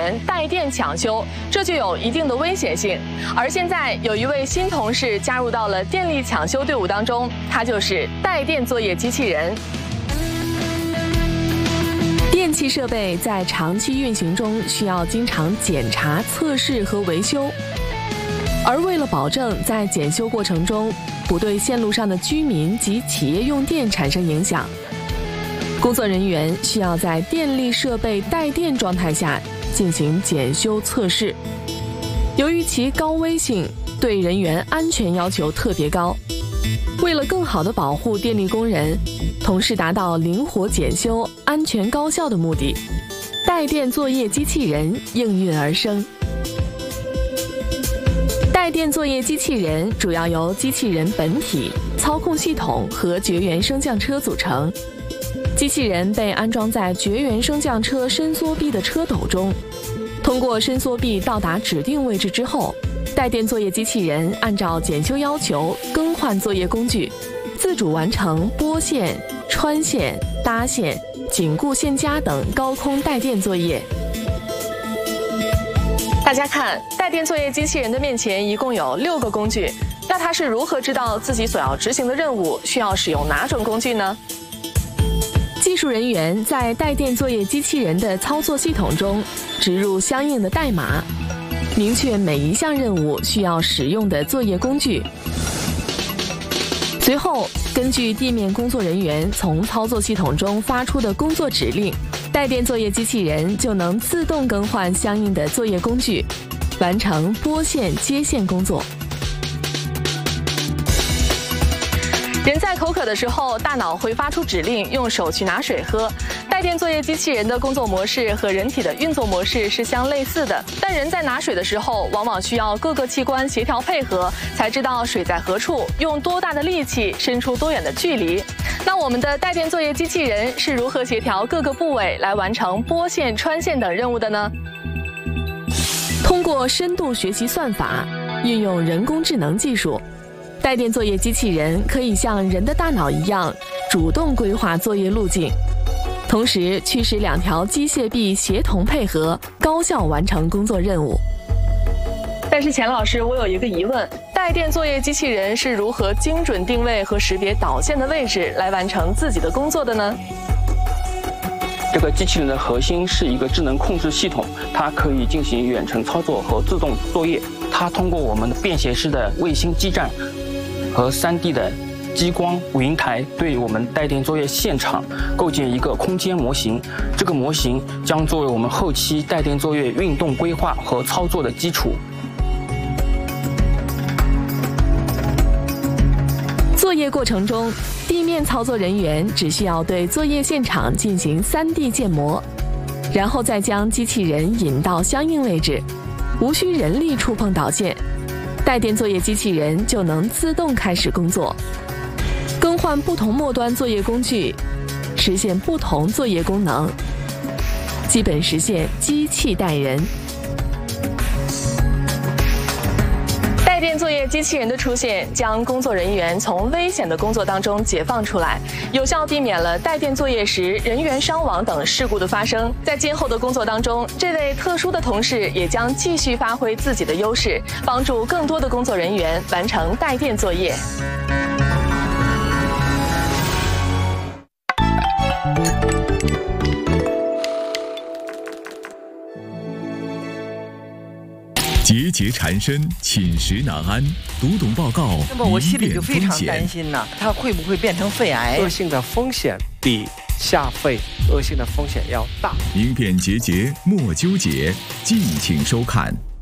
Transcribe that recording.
人带电抢修，这就有一定的危险性。而现在有一位新同事加入到了电力抢修队伍当中，他就是带电作业机器人。电气设备在长期运行中需要经常检查、测试和维修，而为了保证在检修过程中不对线路上的居民及企业用电产生影响，工作人员需要在电力设备带电状态下进行检修测试。由于其高危性，对人员安全要求特别高。为了更好地保护电力工人，同时达到灵活检修、安全高效的目的，带电作业机器人应运而生。带电作业机器人主要由机器人本体、操控系统和绝缘升降车组成。机器人被安装在绝缘升降车伸缩臂的车斗中，通过伸缩臂到达指定位置之后，带电作业机器人按照检修要求更换作业工具，自主完成拨线、穿线、搭线、紧固线夹等高空带电作业。大家看，带电作业机器人的面前一共有6个工具，那它是如何知道自己所要执行的任务需要使用哪种工具呢？技术人员在带电作业机器人的操作系统中植入相应的代码，明确每一项任务需要使用的作业工具。随后，根据地面工作人员从操作系统中发出的工作指令，带电作业机器人就能自动更换相应的作业工具，完成拨线接线工作。人在口渴的时候，大脑会发出指令，用手去拿水喝。带电作业机器人的工作模式和人体的运作模式是相类似的，但人在拿水的时候，往往需要各个器官协调配合，才知道水在何处，用多大的力气，伸出多远的距离。那我们的带电作业机器人是如何协调各个部位来完成拨线、穿线等任务的呢？通过深度学习算法，运用人工智能技术，带电作业机器人可以像人的大脑一样主动规划作业路径，同时驱使2条机械臂协同配合，高效完成工作任务。但是钱老师，我有一个疑问，带电作业机器人是如何精准定位和识别导线的位置来完成自己的工作的呢？ 这个机器人的核心是一个智能控制系统，它可以进行远程操作和自动作业。它通过我们的便携式的卫星基站和3D 的激光云台，对我们带电作业现场构建一个空间模型。这个模型将作为我们后期带电作业运动规划和操作的基础。 作业过程中，地面操作人员只需要对作业现场进行3D 建模，然后再将机器人引到相应位置，无需人力触碰导线，带电作业机器人就能自动开始工作，更换不同末端作业工具，实现不同作业功能，基本实现机器带人。带电作业机器人的出现，将工作人员从危险的工作当中解放出来，有效避免了带电作业时人员伤亡等事故的发生。在今后的工作当中，这类特殊的同事也将继续发挥自己的优势，帮助更多的工作人员完成带电作业。 节节缠身，寝食难安，读懂报告， 那么我心里就非常担心呐，它会不会变成肺癌？ 恶性的风险比下肺恶性的风险要大。 明辨节节，莫纠结，敬请收看。